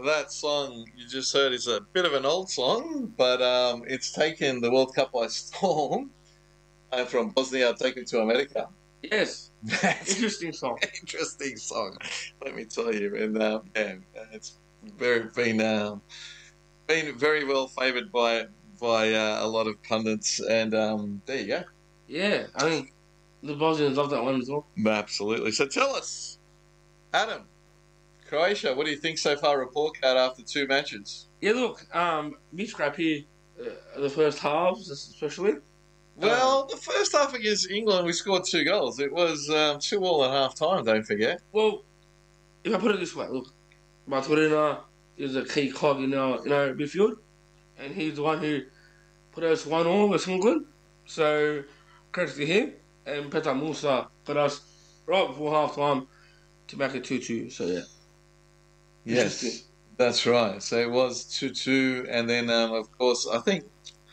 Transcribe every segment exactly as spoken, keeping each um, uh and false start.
that song you just heard is a bit of an old song, but um, it's taken the World Cup by storm. I'm from Bosnia, taken to America. Yes. That's Interesting song. an interesting song, let me tell you. And um, yeah, it's very been um, been very well favoured by by uh, a lot of pundits. And um, there you go. Yeah, I mean, the Bosnians love that one as well. Absolutely. So tell us, Adam, Croatia, what do you think so far? Report card after two matches. Yeah, look, um, bit scrappy uh, the first halves, especially. Well, the first half against England, we scored two goals. It was um, two all at half time, don't forget. Well, if I put it this way, look, Maturina is a key cog in our, in our midfield, and he's the one who put us one all with England. So, credit to him. And Petar Musa put us right before half time to make it two two. So, yeah. Yes, that's right. So it was two two, and then, um, of course, I think,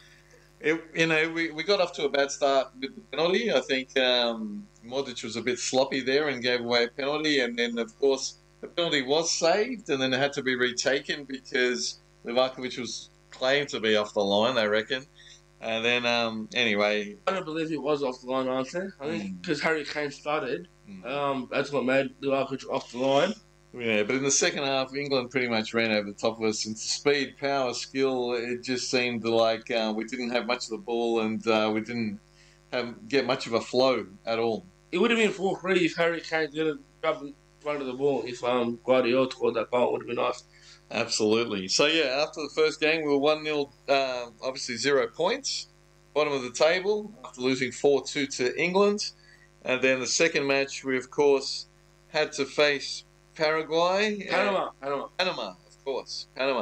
it, you know, we, we got off to a bad start with the penalty. I think um, Modric was a bit sloppy there and gave away a penalty, and then, of course, the penalty was saved, and then it had to be retaken because Livakovic was claimed to be off the line, they reckon. And then, um, anyway... I don't believe he was off the line, honestly. I think because mm. Harry Kane started, mm. um, that's what made Livakovic off the line. Yeah, but in the second half, England pretty much ran over the top of us. And speed, power, skill, it just seemed like uh, we didn't have much of the ball, and uh, we didn't have, get much of a flow at all. It would have been four three if Harry Kane didn't grab in front of the ball. If um, Guardiola scored that goal, it would have been nice. Absolutely. So, yeah, after the first game, we were one nil, uh, obviously zero points. Bottom of the table, after losing four two to England. And then the second match, we, of course, had to face Paraguay. Panama. Panama. Panama, of course. Panama.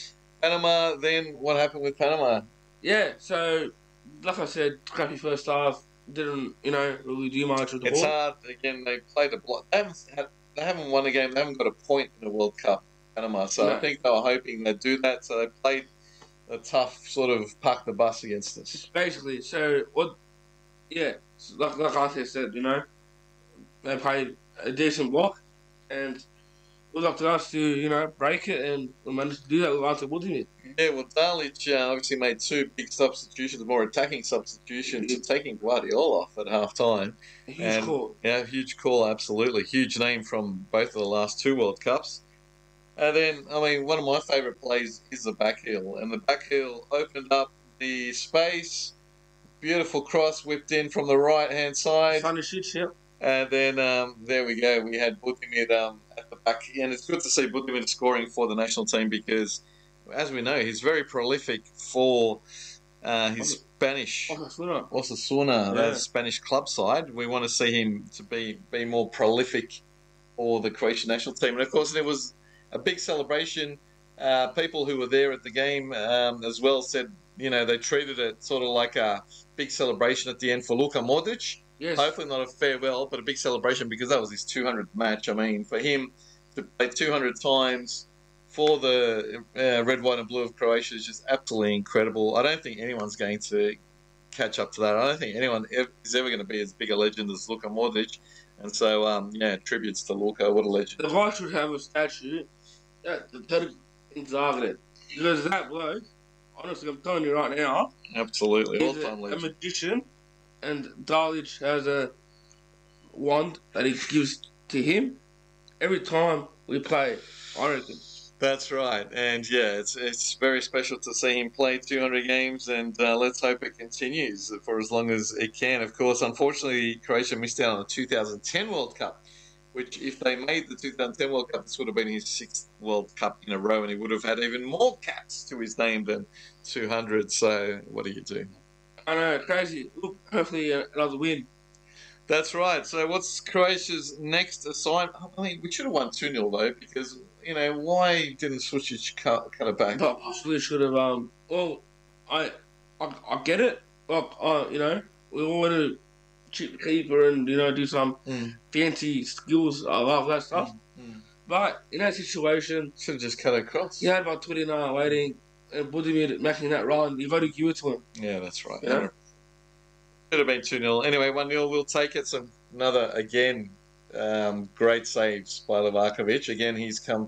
Panama, then what happened with Panama? Yeah, so, like I said, crappy first half. Didn't, you know, really do much with the it's ball. It's hard. Again, they played a block. They haven't, had, they haven't won a game. They haven't got a point in the World Cup, Panama. So no. I think they were hoping they'd do that. So they played a tough sort of park the bus against us. Basically. So, what, yeah, like, like I said, you know, they played a decent block. And it was up to us to, you know, break it, and we managed to do that with Ante Budimir. Yeah, well, Dalic uh, obviously made two big substitutions, more attacking substitutions, and taking Guardiola off at half time. A huge and, call. Yeah, huge call, absolutely. Huge name from both of the last two World Cups. And then, I mean, one of my favourite plays is the back heel. And the back heel opened up the space. Beautiful cross whipped in from the right-hand side. Funny shit, yeah. And then um, there we go. We had Budimir um, at the back. And it's good to see Budimir scoring for the national team because, as we know, he's very prolific for uh, his Spanish Osasuna, Osasuna yeah. That Spanish club side. We want to see him to be, be more prolific for the Croatian national team. And, of course, there was a big celebration. Uh, people who were there at the game um, as well said, you know, they treated it sort of like a big celebration at the end for Luka Modric. Yes. Hopefully not a farewell, but a big celebration because that was his two hundredth match. I mean, for him to play two hundred times for the uh, red, white and blue of Croatia is just absolutely incredible. I don't think anyone's going to catch up to that. I don't think anyone is ever going to be as big a legend as Luka Modric. And so, um, yeah, tributes to Luka. What a legend. The guy should have a statue at the Turk in Zagreb. Because that bloke, honestly, I'm telling you right now, absolutely, he's a, a magician. And Dalic has a wand that he gives to him every time we play, I reckon. That's right. And, yeah, it's it's very special to see him play two hundred games, and uh, let's hope it continues for as long as it can. Of course, unfortunately, Croatia missed out on the two thousand ten World Cup, which if they made the two thousand ten World Cup, this would have been his sixth World Cup in a row, and he would have had even more caps to his name than two hundred. So what do you do? I know, crazy. Look, hopefully uh, another win. That's right. So what's Croatia's next assignment? I mean, we should have won two nil though, because, you know, why didn't Sucic cut, cut it back? But possibly should have, um, well, I I, I get it. Like, uh, you know, we all want to chip the keeper and, you know, do some mm. fancy skills. I love that stuff. Mm. Mm. But in that situation, should have just cut across. You had about twenty-nine waiting. And Budimir making that run, you've got to give it to him. Yeah, that's right. Yeah. Should have been two nil. Anyway, one nil, we'll take it. So another, again, um, great saves by Livakovic. Again, he's come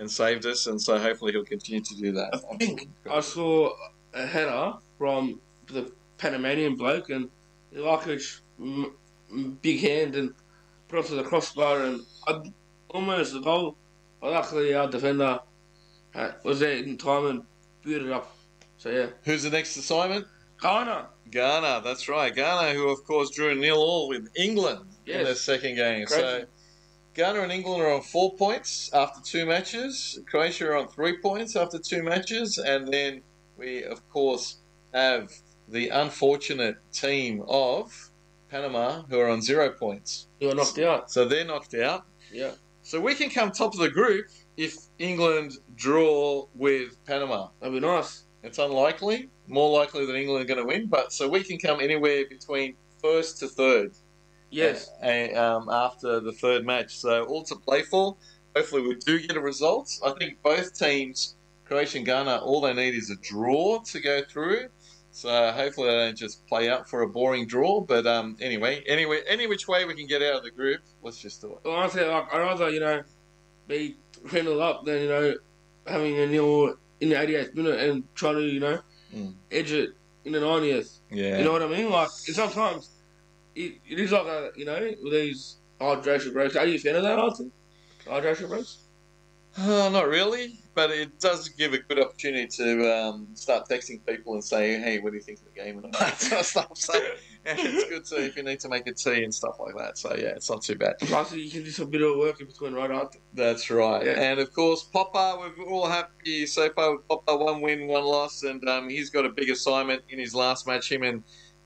and saved us, and so hopefully he'll continue to do that. I think I saw a header from the Panamanian bloke, and Ilakovic, m- m- big hand, and put it to the crossbar, and I, almost a goal. But luckily, our defender uh, was there in time and booted it up. So yeah. Who's the next assignment? Ghana. Ghana, that's right. Ghana, who of course drew a nil all with England Yes. in their second game. Crazy. So Ghana and England are on four points after two matches. Croatia are on three points after two matches. And then we, of course, have the unfortunate team of Panama, who are on zero points. You were knocked out. So they're knocked out. Yeah. So we can come top of the group if England draw with Panama. That'd be nice. It's unlikely, more likely that England are going to win, but so we can come anywhere between first to third. Yes. Uh, um, after the third match. So all to play for. Hopefully we do get a result. I think both teams, Croatia and Ghana, all they need is a draw to go through. So hopefully they don't just play out for a boring draw. But um, anyway, anyway, any which way we can get out of the group, let's just do it. Well, honestly, like, I'd rather, you know, be three nil up than, you know, having a nil in the eighty-eighth minute and trying to, you know, Mm. edge it in the ninetieth. Yeah. You know what I mean? Like, sometimes it, it is like a, you know, with these hydration breaks. Are you a fan of that, Arthur? Hydration breaks? Uh, not really, but it does give a good opportunity to um, start texting people and say, hey, what do you think of the game and all that sort of stuff. So yeah, it's good to if you need to make a tea and stuff like that. So yeah, it's not too bad. Plus, you can do some bit of work in between, right, Arthur? That's right. Yeah. And of course, Popper, we're all happy so far with Popper, one win, one loss, and um, he's got a big assignment in his last match. Him and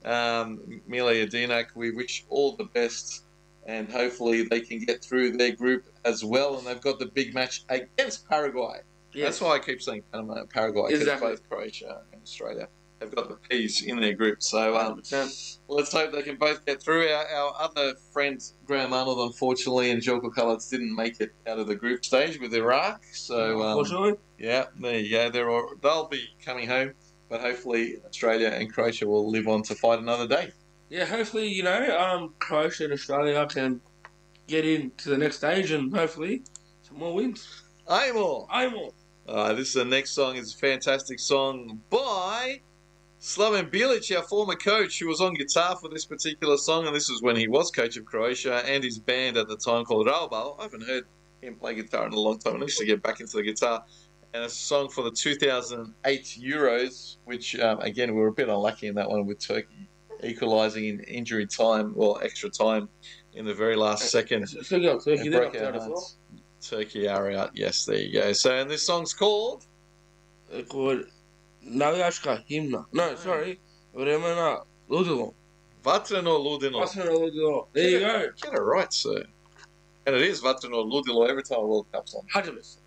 um, Mile Jedinak, we wish all the best, and hopefully they can get through their group as well. And they've got the big match against Paraguay. Yes. That's why I keep saying Panama and Paraguay, because Exactly. both Croatia and Australia have got the P's in their group. So one um, hundred percent. let's hope they can both get through. Our, our other friends, Graham Arnold, unfortunately, and Jelko Kalac didn't make it out of the group stage with Iraq. So, um, Unfortunately. yeah, there you go. They're all, they'll be coming home, but hopefully Australia and Croatia will live on to fight another day. Yeah, hopefully, you know, um, Croatia and Australia can get into the next stage and hopefully some more wins. Aimor! Aimor! Uh, this is the next song. It's a fantastic song by Slaven Bilic, our former coach, who was on guitar for this particular song, and this is when he was coach of Croatia and his band at the time called Raubal. I haven't heard him play guitar in a long time. I need to get back into the guitar. And it's a song for the two thousand eight Euros, which, um, again, we were a bit unlucky in that one with Turkey equalising in injury time, or extra time, in the very last second. Speaking of Turkey, It they're broke knocked our out as well. hearts. Turkey are out. Yes, there you go. So, and this song's called... They're called Navijačka himna. No, sorry. Vremena Ludilo. Vatreno Ludilo. Vatreno Ludilo. There you go. Get it right, sir. And it is Vatreno Ludilo every time a World Cup's on. one hundred percent.